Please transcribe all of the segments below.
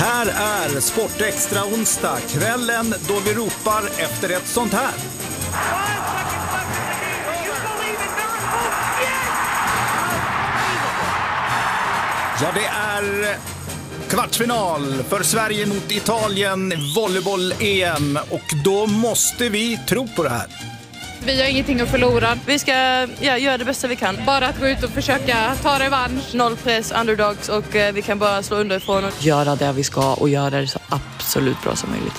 Här är Sportextra onsdag, kvällen då vi ropar efter ett sånt här. Ja, det är kvartsfinal för Sverige mot Italien, volleyboll-EM, och då måste vi tro på det här. Vi har ingenting att förlora. Vi ska göra det bästa vi kan. Bara att gå ut och försöka ta revansch. Noll press, underdogs, och vi kan bara slå underifrån. Göra det vi ska och göra det så absolut bra som möjligt.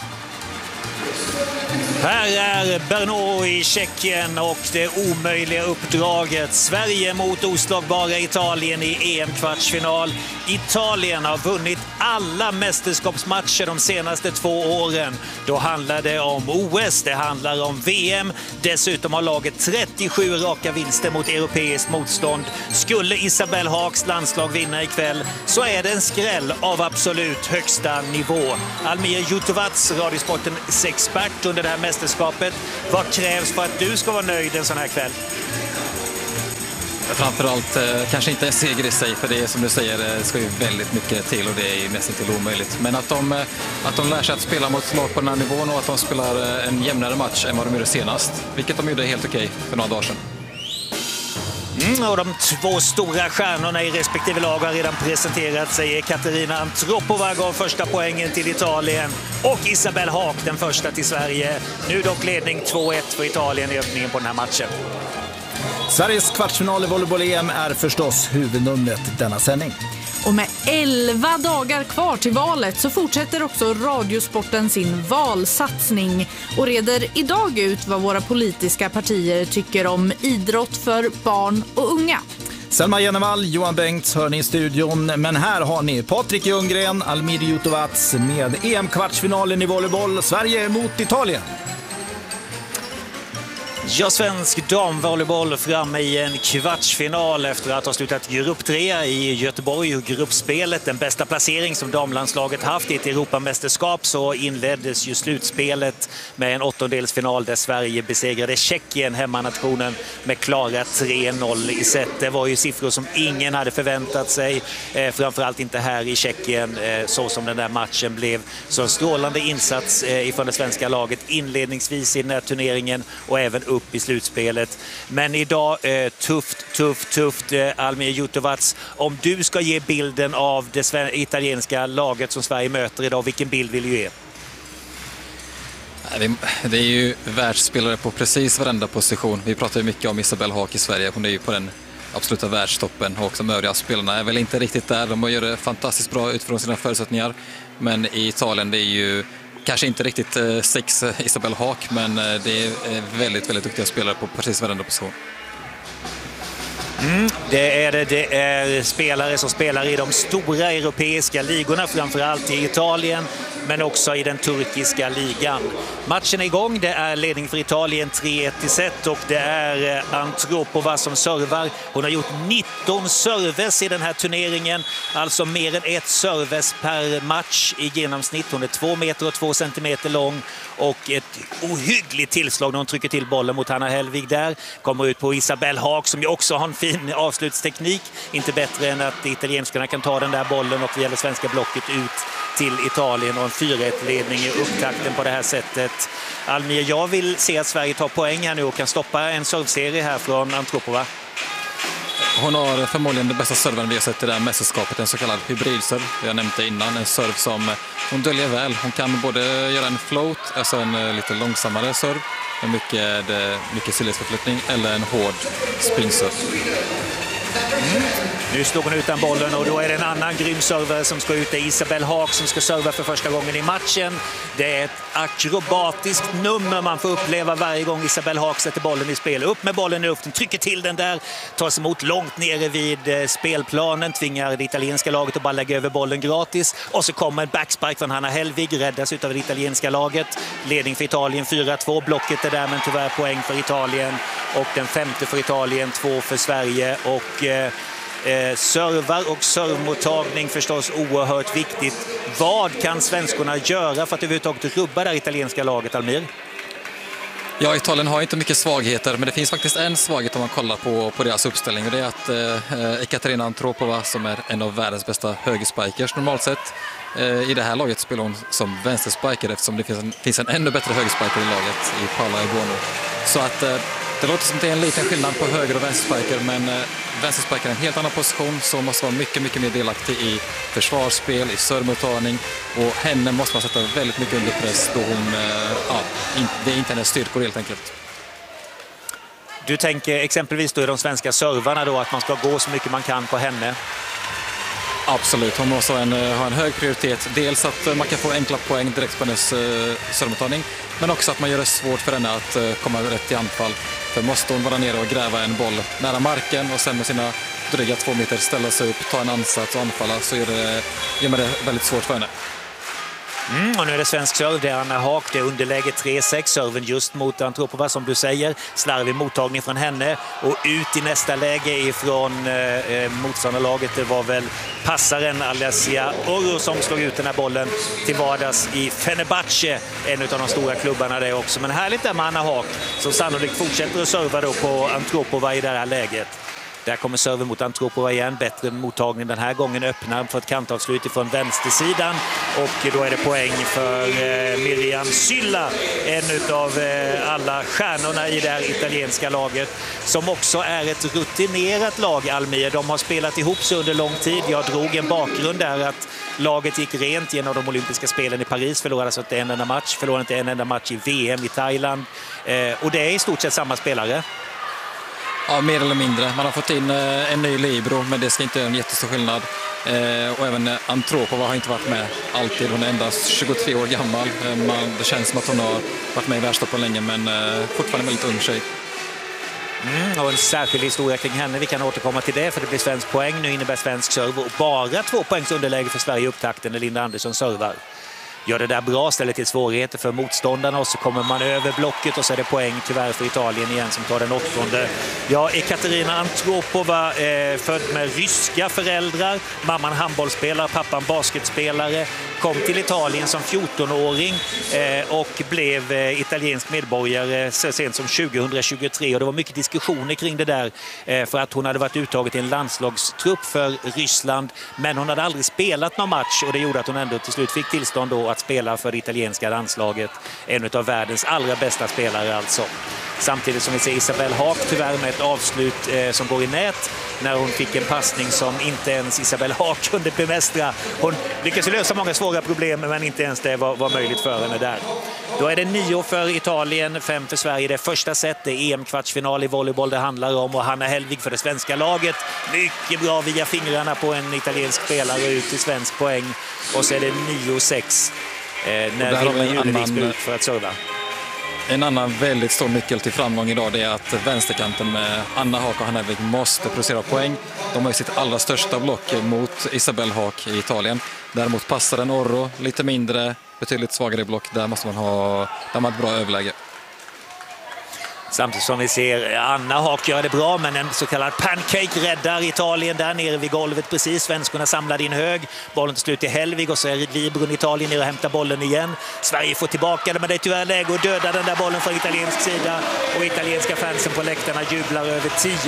Här är Brno i Tjeckien och det omöjliga uppdraget. Sverige mot oslagbara Italien i EM-kvartsfinal. Italien har vunnit alla mästerskapsmatcher de senaste 2 åren. Då handlar det om OS, det handlar om VM. Dessutom har laget 37 raka vinster mot europeiskt motstånd. Skulle Isabelle Haaks landslag vinna ikväll så är det en skräll av absolut högsta nivå. Almir Jutovac, Radiosportens expert under det här mästerskapet. Vad krävs för att du ska vara nöjd en sån här kväll? Framförallt kanske inte en seger i sig, för det är som du säger, det ska ju väldigt mycket till och det är nästan till omöjligt. Men att de lär sig att spela mot lag på den här nivån och att de spelar en jämnare match än vad de gjorde senast. Vilket de gjorde helt okej för några dagar sedan. Och de 2 stora stjärnorna i respektive lag har redan presenterat sig. Katarina Antropova gav första poängen till Italien och Isabelle Haak den första till Sverige. Nu dock ledning 2-1 för Italien i öppningen på den här matchen. Sveriges kvartsfinal i volleyboll-EM är förstås huvudnumret denna sändning. Och med 11 dagar kvar till valet så fortsätter också Radiosporten sin valsatsning och reder idag ut vad våra politiska partier tycker om idrott för barn och unga. Selma Jenevall, Johan Bengts hör ni i studion, men här har ni Patrik Ljunggren, Almir Jutovac med EM-kvartsfinalen i volleyboll, Sverige mot Italien. Ja, svensk damvolleyboll framme i en kvartsfinal efter att ha slutat grupp 3 i Göteborg och gruppspelet. Den bästa placering som damlandslaget haft i ett Europamästerskap, så inleddes ju slutspelet med en 8-delsfinal där Sverige besegrade Tjeckien, hemmanationen, med klara 3-0 i set. Det var ju siffror som ingen hade förväntat sig, framförallt inte här i Tjeckien, så som den där matchen blev. Så en strålande insats ifrån det svenska laget inledningsvis i den här turneringen och även upp i slutspelet. Men idag tufft. Almir Jutovac, om du ska ge bilden av det italienska laget som Sverige möter idag, vilken bild vill du ge? Det är ju världsspelare på precis varenda position. Vi pratar ju mycket om Isabelle Haak i Sverige. Hon är ju på den absoluta världstoppen, och de övriga spelarna är väl inte riktigt där. De gör det fantastiskt bra utifrån sina förutsättningar. Men i Italien, det är ju kanske inte riktigt 6 Isabelle Haak, men det är väldigt, väldigt duktiga spelare på precis varenda position. Det är spelare som spelar i de stora europeiska ligorna, framförallt i Italien, men också i den turkiska ligan. Matchen är igång, det är ledning för Italien 3-1 i set, och det är Antropova som servar. Hon har gjort 19 serves i den här turneringen, alltså mer än 1 serves per match i genomsnitt. Hon är 2 meter och 2 centimeter lång, och ett ohyggligt tillslag när hon trycker till bollen mot Hanna Hellvig där. Kommer ut på Isabelle Haak som ju också har en fin avslutsteknik. Inte bättre än att italienskarna kan ta den där bollen och via det svenska blocket ut till Italien, och en 4-1-ledning i upptakten på det här sättet. Almir, jag vill se att Sverige tar poäng här nu och kan stoppa en servserie här från Antropova. Hon har förmodligen den bästa serven vi har sett i det här mästerskapet, en så kallad hybridserv. Jag nämnde innan, en serv som hon döljer väl. Hon kan både göra en float, alltså en lite långsammare serv med mycket sidledsförflyttning, eller en hård spinserv. Nu slog hon utan bollen, och då är det en annan grym servare som ska ut. Det är Isabelle Haak som ska serva för första gången i matchen. Det är ett akrobatiskt nummer man får uppleva varje gång Isabelle Haak sätter bollen i spel. Upp med bollen i luften, trycker till den där, tas emot långt nere vid spelplanen, tvingar det italienska laget att bara lägga över bollen gratis. Och så kommer en backspike från Hanna Hellvig, räddas utav det italienska laget. Ledning för Italien 4-2, blocket är där, men tyvärr poäng för Italien. Och den 5:e för Italien, 2 för Sverige. Och servar och servmottagning förstås oerhört viktigt. Vad kan svenskorna göra för att överhuvudtaget rubba det italienska laget, Almir? Ja, Italien har inte mycket svagheter, men det finns faktiskt en svaghet om man kollar på deras uppställning. Och det är att Ekaterina Antropova, som är en av världens bästa högerspikers normalt sett, i det här laget spelar hon som vänsterspiker, eftersom det finns en ännu bättre högerspiker i laget, i Paula Ebono. Så att det låter som att det är en liten skillnad på höger- och vänsterspiker, men vänsterspiker är en helt annan position, så måste vara mycket, mycket mer delaktig i försvarsspel, i servemottagning, och henne måste man sätta väldigt mycket under press då hon, det är inte hennes styrkor helt enkelt. Du tänker exempelvis då i de svenska servarna då att man ska gå så mycket man kan på henne? Absolut, hon måste ha en hög prioritet. Dels att man kan få enkla poäng direkt på hennes servemottagning, men också att man gör det svårt för henne att komma rätt i anfall. För måste hon vara nere och gräva en boll nära marken och sen med sina dryga 2 meter ställa sig upp, ta en ansats och anfalla, så gör man det väldigt svårt för henne. Och nu är det svensk serve, det är Anna Haak, det är underläge 3-6, serven just mot Antropova som du säger, slarvig mottagning från henne och ut i nästa läge ifrån motståndarlaget. Det var väl passaren Alessia Orro som slog ut den här bollen till vardags i Fenerbahce, en av de stora klubbarna där också. Men härligt där med Anna Haak som sannolikt fortsätter att serva då på Antropova i det här läget. Där kommer serven mot Antropova igen. Bättre mottagning den här gången. Öppnar för ett kantavslut från vänstersidan. Och då är det poäng för Miriam Sylla. En av alla stjärnorna i det här italienska laget. Som också är ett rutinerat lag, Almir. De har spelat ihop sig under lång tid. Jag drog en bakgrund där att laget gick rent genom de olympiska spelen i Paris. Förlorade alltså inte en enda match. Förlorade inte en enda match i VM i Thailand. Och det är i stort sett samma spelare. Ja, mer eller mindre. Man har fått in en ny libero, men det ska inte göra en jättestor skillnad. Och även Antropova har inte varit med alltid. Hon är endast 23 år gammal. Det känns som att hon har varit med i världstoppen länge, men fortfarande en väldigt ung tjej. Och en särskild historia kring henne. Vi kan återkomma till det, för det blir svensk poäng. Nu innebär svensk serve och bara 2 poängs underläge för Sverige i upptakten när Linda Andersson servar. Gör det där bra, ställer till svårigheter för motståndarna och så kommer man över blocket och så är det poäng tyvärr för Italien igen som tar den 8:e. Ja, Ekaterina Antropova, född med ryska föräldrar, mamman handbollsspelare, pappan basketspelare, kom till Italien som 14-åring och blev italiensk medborgare så sent som 2023, och det var mycket diskussioner kring det där för att hon hade varit uttaget i en landslagstrupp för Ryssland, men hon hade aldrig spelat någon match, och det gjorde att hon ändå till slut fick tillstånd då att spela för det italienska landslaget. En av världens allra bästa spelare alltså. Samtidigt som vi ser Isabelle Haak tyvärr med ett avslut som går i nät när hon fick en passning som inte ens Isabelle Haak kunde bemästra. Hon lyckades lösa många svåra problem, men inte ens det var möjligt för henne där. Då är det 9 för Italien, 5 för Sverige. Det är första set, det är EM-kvartsfinal i volleyboll det handlar om, och Hanna Hellvig för det svenska laget. Mycket bra via fingrarna på en italiensk spelare ut till svensk poäng. Och så är det 9-6 när Vilma Julevik ska ut för att serva. En annan väldigt stor nyckel till framgång idag, det är att vänsterkanten med Anna Haak och Hanna Hellvig måste producera poäng. De har ju sitt allra största block mot Isabelle Haak i Italien. Däremot passar en Orro lite mindre, betydligt svagare block. Där måste man ha ett bra överläge. Samtidigt som vi ser Anna Haak göra det bra, men en så kallad pancake räddar Italien där nere vid golvet precis. Svenskorna samlade in hög. Bollen till slut till Hellvig och så är Libron Italien ner och hämtar bollen igen. Sverige får tillbaka det, men det är tyvärr läge att döda den där bollen från italiensk sida. Och italienska fansen på läktarna jublar över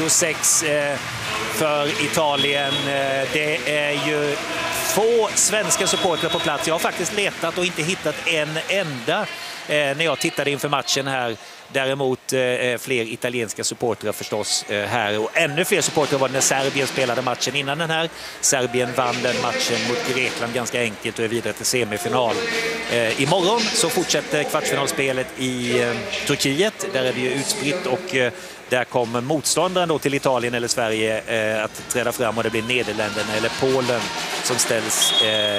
10-6 för Italien. Det är ju få svenska supportrar på plats. Jag har faktiskt letat och inte hittat en enda när jag tittade inför matchen här. Däremot fler italienska supportrar förstås här, och ännu fler supportrar var det när Serbien spelade matchen innan den här. Serbien vann den matchen mot Grekland ganska enkelt och är vidare till semifinal. Imorgon så fortsätter kvartsfinalspelet i Turkiet. Där är det ju utspritt, och där kommer motståndaren då till Italien eller Sverige att träda fram, och det blir Nederländerna eller Polen som ställs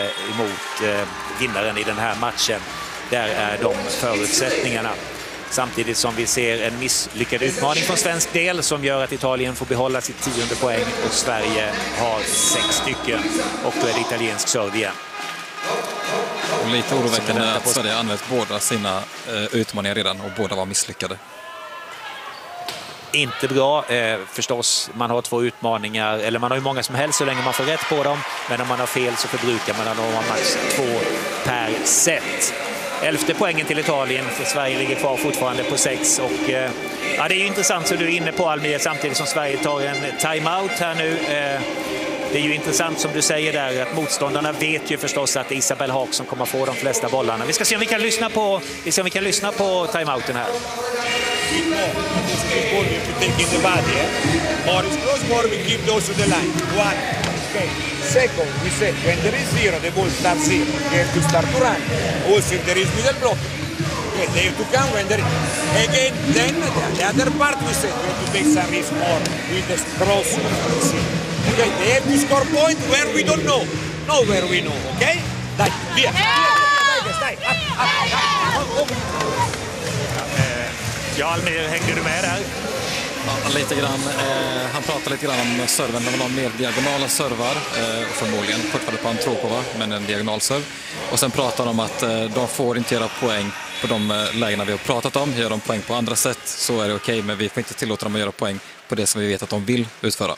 emot vinnaren i den här matchen. Där är de förutsättningarna. Samtidigt som vi ser en misslyckad utmaning från svensk del som gör att Italien får behålla sitt 10:e poäng och Sverige har 6 stycken. Och då är det italiensk serve igen. Och lite oroväckande att Sverige har använt båda sina utmaningar redan, och båda var misslyckade. Inte bra förstås. Man har 2 utmaningar, eller man har ju många som helst så länge man får rätt på dem. Men om man har fel så förbrukar man dem, och man har max 2 per set. 11:e poängen till Italien, för Sverige ligger kvar fortfarande på 6. Och ja, det är ju intressant så du är inne på, Almir, samtidigt som Sverige tar en timeout här nu. Det är ju intressant som du säger där att motståndarna vet ju förstås att det är Isabelle Haak som kommer få de flesta bollarna. Vi ska se om vi kan lyssna på timeouten här. Okay. Second, we said when there is zero, the ball starts zero. You have to start to run. Also, if there is middle block, okay, they have to come when there is. Again, then the other part we said we have to take some risk more with the cross. Okay, they have to score point where we don't know, not where we know. Okay, dai, via. Dai, up. Ja, Almir, hängde du med där? Ja, lite grann. Han pratar lite grann om serven. De vill ha mer diagonala servar, förmodligen. Fortfarande på Antropova, men en diagonalserv. Och sen pratar de om att de får inte göra poäng på de lägena vi har pratat om. Gör de poäng på andra sätt så är det okej, men vi får inte tillåta dem att göra poäng på det som vi vet att de vill utföra.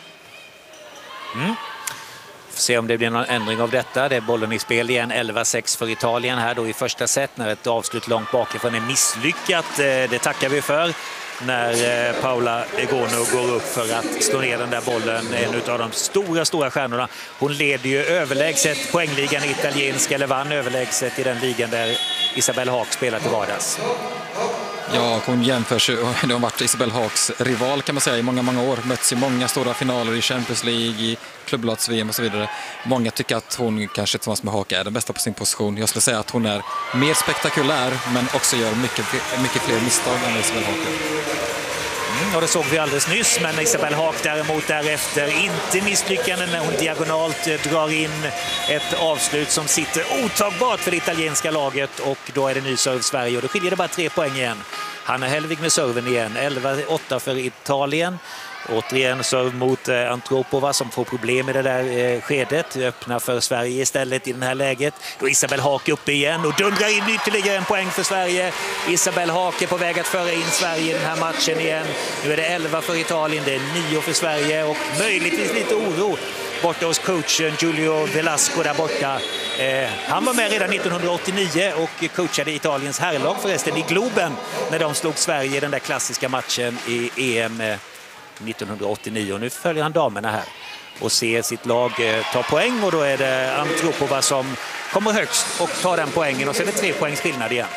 Se om det blir någon ändring av detta. Det är bollen i spel igen. 11-6 för Italien här då i första set när ett avslut långt bakifrån är misslyckat. Det tackar vi för. När Paula Egonu går upp för att slå ner den där bollen, en av de stora stjärnorna. Hon leder ju överlägset poängligan i italienska, eller vann överlägset i den ligan där Isabelle Haak spelar till vardags. Ja, hon jämförs ju, det har varit Isabelle Haaks rival kan man säga i många år. Möts i många stora finaler i Champions League, i klubblags-VM och så vidare. Många tycker att hon kanske tillsammans med Haak är den bästa på sin position. Jag skulle säga att hon är mer spektakulär men också gör mycket fler misstag än Isabelle Haak. Och det såg vi alldeles nyss, men Isabelle Haak däremot därefter inte misslyckande när hon diagonalt drar in ett avslut som sitter otagbart för det italienska laget, och då är det ny serve Sverige och då skiljer det bara 3 poäng igen. Hanna Hellvig med serven igen, 11-8 för Italien. Återigen serve mot Antropova som får problem i det där skedet. Öppnar för Sverige istället i det här läget. Då Isabelle Haak uppe igen och dundrar in ytterligare en poäng för Sverige. Isabelle Haak är på väg att föra in Sverige i den här matchen igen. Nu är det 11 för Italien, det är 9 för Sverige och möjligtvis lite oro borta hos coachen Giulio Velasco där borta. Han var med redan 1989 och coachade Italiens herrlag förresten i Globen när de slog Sverige i den där klassiska matchen i EM 1989, och nu följer han damerna här och ser sitt lag ta poäng, och då är det Antropova som kommer högst och tar den poängen, och så är det 3 poängs skillnad igen.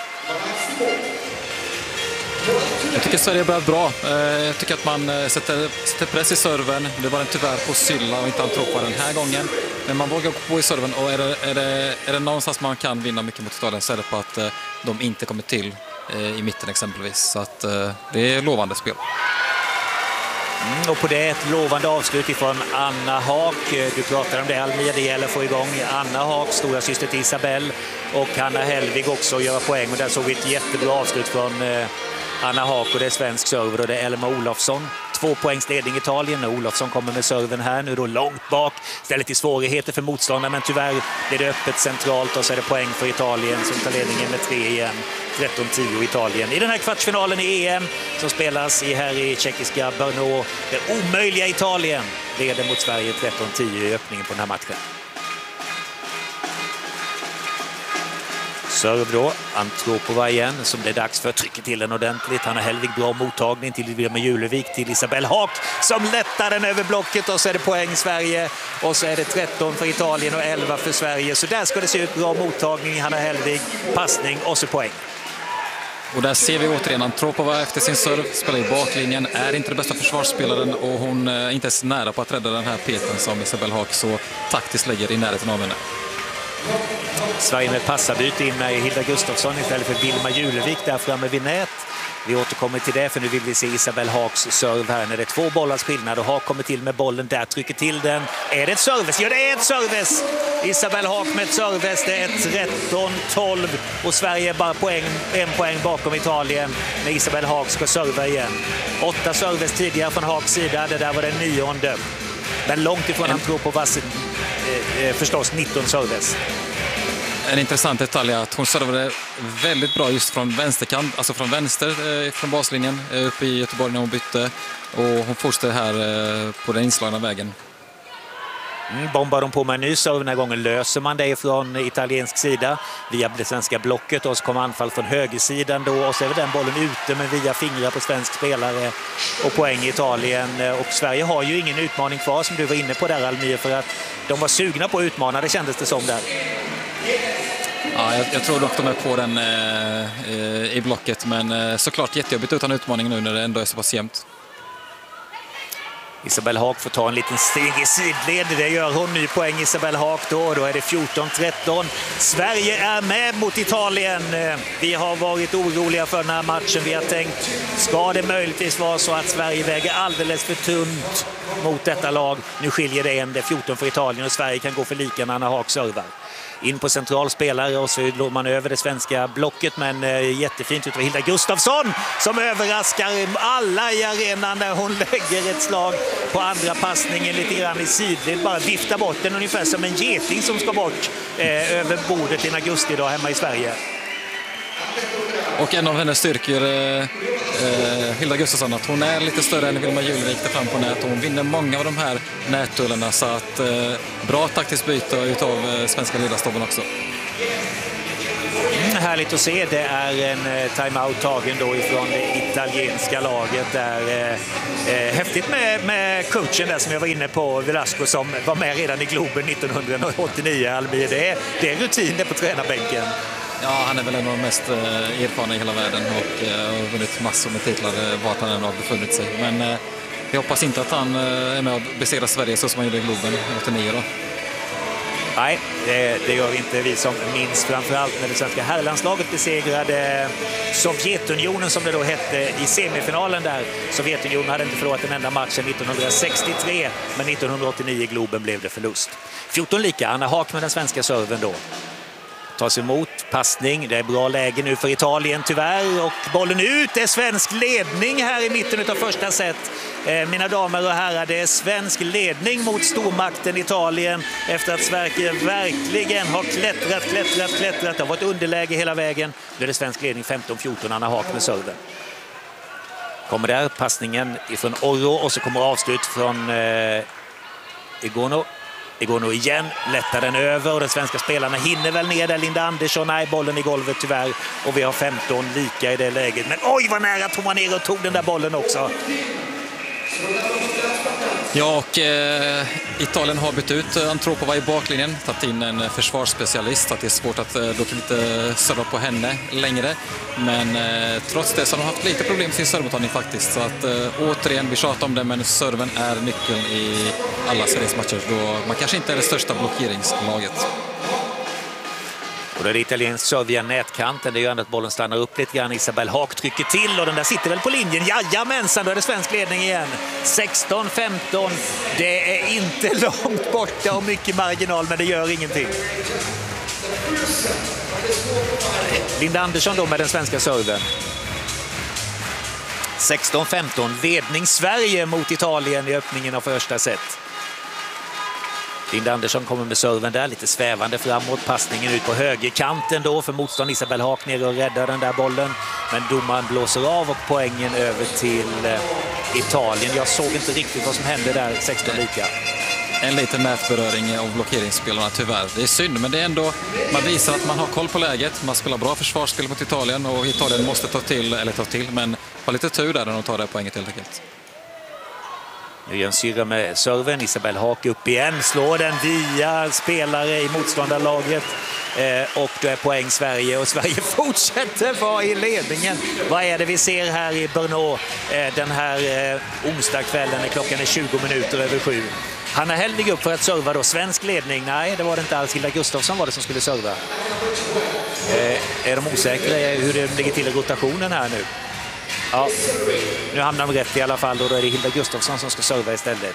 Jag tycker Sverige börjar bra. Jag tycker att man sätter press i serven. Det var den tyvärr på Sylla och inte Antropova den här gången. Men man vågar gå i serven, och är det någonstans man kan vinna mycket mot Italien så är det på att de inte kommer till i mitten exempelvis. Så att det är lovande spel. Och på det ett lovande avslut ifrån Anna Haak. Du pratar om det, Almir, det gäller att få igång Anna Haak, stora syster till Isabelle, och Hanna Hellvig också göra poäng. Och där såg vi ett jättebra avslut från Anna Haak, och det är svensk server och det är Elma Olofsson. 2 poängs ledning Italien. Olofsson kommer med serven här nu då långt bak. Ställer till svårigheter för motståndaren, men tyvärr blir det öppet centralt, och så är det poäng för Italien som tar ledningen med 3 igen. 13-10 Italien. I den här kvartsfinalen i EM som spelas här i tjeckiska Brno. Det omöjliga Italien leder mot Sverige 13-10 i öppningen på den här matchen. Serve då, Antropova igen, som det är dags för, trycker till den ordentligt. Hanna Hellvig bra mottagning till Vilma Julevik, till Isabelle Haak som lättar den över blocket, och så är det poäng Sverige, och så är det 13 för Italien och 11 för Sverige. Så där ska det se ut, bra mottagning, Hanna Hellvig, passning och så poäng. Och där ser vi återigen Antropova efter sin serve, spelar i baklinjen, är inte den bästa försvarsspelaren, och hon är inte ens nära på att rädda den här peten som Isabelle Haak så taktiskt lägger i närheten av henne. Sverige med passarbyte in med Hilda Gustafsson istället för Vilma Julevik där framme vid nät. Vi återkommer till det, för nu vill vi se Isabelle Haaks serve här när det är 2 bollars skillnad, och Haak kommer till med bollen där, trycker till den. Är det ett service? Ja, det är ett service! Isabelle Haak med ett service, det är 13-12, och Sverige är bara en poäng bakom Italien när Isabelle Haak ska serva igen. 8 service tidigare från Haaks sida, det där var den 9:e. Men långt ifrån Antropovas förstås 19 service. En intressant detalj är att hon servade väldigt bra just från vänsterkant, alltså från vänster från baslinjen uppe i Göteborg när hon bytte, och hon fortsätter här på den inslagna vägen. Bombar de på med en ny serve. Den här gången löser man det från italiensk sida via det svenska blocket, och så kommer anfall från högersidan då, och så är den bollen ute men via fingrar på svensk spelare och poäng i Italien. Och Sverige har ju ingen utmaning kvar som du var inne på där, Almir, för att de var sugna på att utmana, det kändes det som där. Ja, jag tror dock de är på den i blocket, men såklart jättejobbigt utan utmaning nu när det ändå är så pass jämnt. Isabel Haak får ta en liten steg i sidled. Det gör hon. Ny poäng Isabel Haak då. Då är det 14-13. Sverige är med mot Italien. Vi har varit oroliga för den här matchen. Vi har tänkt, ska det möjligtvis vara så att Sverige väger alldeles för tunt mot detta lag? Nu skiljer det en. Det är 14 för Italien och Sverige kan gå för lika när Anna Haak servar. In på central spelare och så låg man över det svenska blocket, men jättefint utav Hilda Gustafsson som överraskar alla i arenan när hon lägger ett slag på andra passningen lite grann i sidled, bara viftar bort den ungefär som en geting som ska bort över bordet i augusti idag hemma i Sverige. Och en av hennes styrkor, Hilda Gustafsson, att hon är lite större än Vilma Julvik där fram på nät. Hon vinner många av de här nättullarna, så att bra taktiskt byte utav svenska ledarstaben också. Härligt att se. Det är en timeout tagen då ifrån det italienska laget. Där, häftigt med coachen där som jag var inne på, Velasco, som var med redan i Globen 1989. Almir, det är rutiner på tränarbänken. Ja, han är väl en av de mest erfarna i hela världen och har vunnit massor med titlar vart han än har befunnit sig. Men jag hoppas inte att han är med och besegrar Sverige så som han gjorde i Globen 89 då. Nej, det gör inte vi som minns, framförallt när det svenska herrlandslaget besegrade Sovjetunionen som det då hette i semifinalen där. Sovjetunionen hade inte förlorat en enda match sedan 1963, men 1989 i Globen blev det förlust. 14 lika, Anna Haak med den svenska serven då. Tas emot, passning, det är bra läge nu för Italien tyvärr, och bollen ut, det är svensk ledning här i mitten av första set. Mina damer och herrar, det är svensk ledning mot stormakten Italien efter att Sverige verkligen har klättrat. Det har varit underläge hela vägen. Nu är det svensk ledning 15-14, Anna Haak med serven. Kommer där passningen ifrån Orro och så kommer avslut från Egono. Det går nog igen, lättar den över och de svenska spelarna hinner väl ner där. Linda Andersson, nej, bollen i golvet tyvärr. Och vi har 15 lika i det läget. Men oj vad nära tog man ner och tog den där bollen också. Ja, och Italien har bytt ut Antropova i baklinjen, tagit in en försvarsspecialist, så att det är svårt att dock inte serva på henne längre. Men trots det så har de haft lite problem med sin servmottagning faktiskt. Så att återigen, vi tjatar om det, men serven är nyckeln i alla Sveriges matcher. Då man kanske inte är det största blockeringslaget. Och då är det italiensk serve via nätkanten. Det gör att bollen stannar upp lite grann. Isabel Haak trycker till och den där sitter väl på linjen. Jajamensan, då är det svensk ledning igen. 16-15. Det är inte långt borta och mycket marginal, men det gör ingenting. Linda Andersson då med den svenska serven. 16-15. Ledning Sverige mot Italien i öppningen av första set. Linda Andersson kommer med serven där, lite svävande framåt, passningen ut på högerkanten då för motstånd. Isabel Haak ner och räddar den där bollen, men domaren blåser av och poängen över till Italien. Jag såg inte riktigt vad som hände där, 16 lika. En liten nätberöring av blockeringsspelarna tyvärr. Det är synd, men det är ändå, man visar att man har koll på läget. Man spelar bra försvarsspel mot Italien och Italien måste ta till, men har lite tur där när de tar det poänget helt enkelt. Nu är en Syrra med serven. Isabel Haak upp igen. Slår den via spelare i motståndarlaget. Och då är poäng Sverige. Och Sverige fortsätter vara i ledningen. Vad är det vi ser här i Brno den här onsdagskvällen när klockan är 20 minuter över 7? Hanna Heldig upp för att serva då. Svensk ledning. Nej, det var det inte alls. Hilda Gustafsson var det som skulle serva. Är de osäkra hur det ligger till i rotationen här nu? Ja, nu hamnar de rätt i alla fall och då är det Hilda Gustafsson som ska serva istället.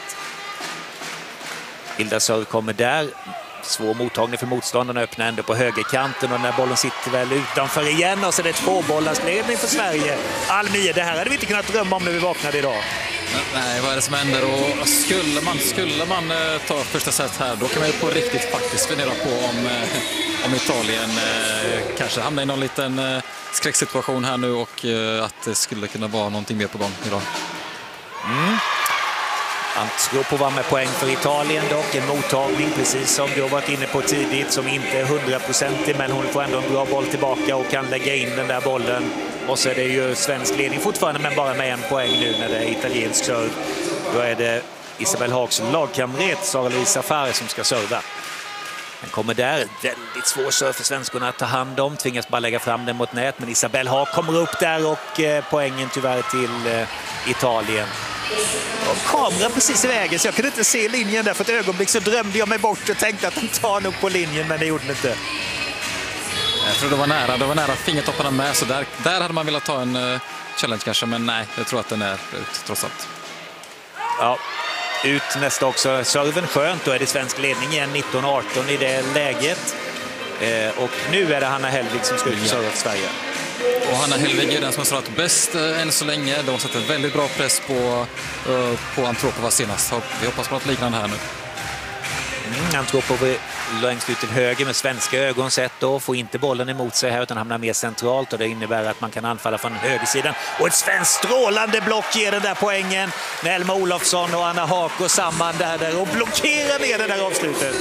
Hilda serv kommer där. Svår mottagning för motståndarna, öppnar ändå på högerkanten och den här bollen sitter väl utanför igen och så är det ett tvåbollarsledning för Sverige. Almir, det här hade vi inte kunnat drömma om när vi vaknade idag. Nej, vad är det som händer? Och skulle man ta första set här, då kan man ju på riktigt faktiskt fundera på om Italien kanske hamnar i någon liten skräcksituation här nu och att det skulle kunna vara någonting mer på gång idag. Antropov var med poäng för Italien dock. En mottagning, precis som du har varit inne på tidigt, som inte är 100%, men hon får ändå en bra boll tillbaka och kan lägga in den där bollen. Och så är det ju svensk ledning fortfarande, men bara med en poäng nu när det är italiensk serve. Då är det Isabelle Haaks lagkamrat Sara-Louise Affari som ska serva. Den kommer där, väldigt svår serve för svenskorna att ta hand om. Tvingas bara lägga fram den mot nät, men Isabelle Haak kommer upp där och poängen tyvärr till Italien. Och kameran precis i vägen, så jag kunde inte se linjen där. För ett ögonblick så drömde jag mig bort och tänkte att de tar nog på linjen, men det gjorde de inte. Jag tror det var nära fingertopparna med, så där hade man velat ta en challenge kanske, men nej, jag tror att den är ut trots allt. Ja, ut nästa också. Serven skönt, då är det svensk ledning igen, 19-18 i det läget. Och nu är det Hanna Hellvig som ska ut och serva för Sverige. Och Hanna Hellvig är den som har servat bäst än så länge. De har satt en väldigt bra press på Antropova senast. Vi hoppas på något liknande här nu. Antropov längst ut till höger med svenska ögon sett då. Får inte bollen emot sig här utan hamnar mer centralt, och det innebär att man kan anfalla från högersidan. Och ett svenskt strålande block ger den där poängen. När Elma Olofsson och Anna Haak går samman där och blockerar ner det där avslutet.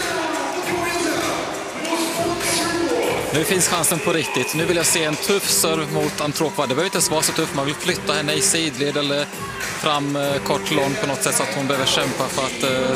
Nu finns chansen på riktigt. Nu vill jag se en tuff serve mot Antropova. Det behöver inte ens vara så tuff. Man vill flytta henne i sidled eller fram kort långt på något sätt, så att hon behöver kämpa för att